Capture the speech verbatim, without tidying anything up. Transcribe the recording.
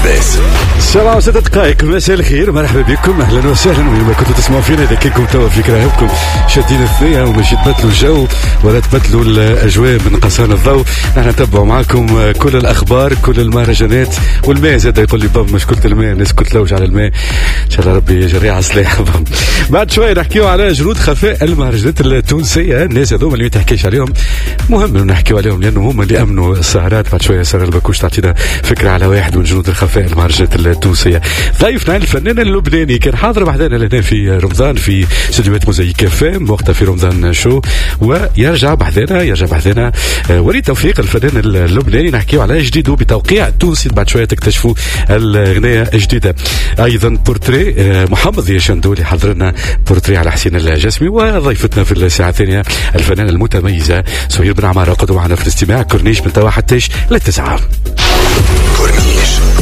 this. سبعة وستة دقائق. مساء الخير، مرحبا بكم، اهلا وسهلا. وين ما كنتوا تسمعوا فينا، اذا كنتم توا في كراهبكم شادين الثنيه وماشي تبدلوا الجو ولا تبدلوا الاجواء من قصان الضوء، نحن نتبعوا معكم كل الاخبار، كل المهرجانات والماء. زاد يقول لي بابا مشكله الماء، الناس كنت تلوج على الماء، ان شاء الله ربي يجري على الصلاح. بعد شويه نحكيو على جنود خفاء المهرجانات التونسيه. الناس هذوما اللي ما تحكيش عليهم مهم نحكيو عليهم، لانه هم اللي امنوا السهرات. بعد شويه ساره البكوش تعطينا فكره على واحد من جنود الخفاء المهرجانات التونسيه. ضيفنا الفنان اللبناني كان حاضر بعدنا لهنا في رمضان في استديوهات موزايك اف ام وقتها في رمضان شو، ويرجع بعدنا يرجع بعدنا وليد توفيق الفنان اللبناني. نحكيو على جديده بتوقيع تونسي، بعد شويه تكتشفوا الاغنيه الجديده. ايضا بورتري محمد يشندولي حضر لنا بورتري على حسين الجسمي. وضيفتنا في الساعه الثانيه الفنانه المتميزه سهير بن عماره، قدوه معنا في الاستماع. كورنيش من توا حتى للتسعه. كورنيش